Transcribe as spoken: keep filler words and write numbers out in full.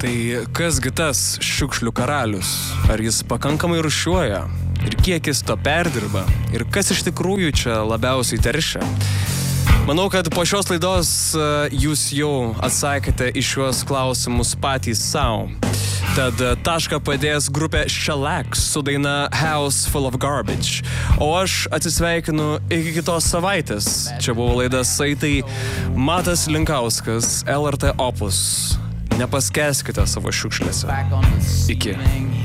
Tai kasgi tas šiukšlių karalius? Ar jis pakankamai rūšiuoja? Ir kiek jis to perdirba? Ir kas iš tikrųjų čia labiausiai teršia? Manau, kad po šios laidos jūs jau atsakėte į šiuos klausimus patys savo. Tad tašką padės grupė Shellac su daina House Full of Garbage. O aš atsisveikinu iki kitos savaitės. Čia buvo laida Saitai, Matas Linkauskas, L R T Opus. Nepaskęskite savo šiukšlėse. Iki.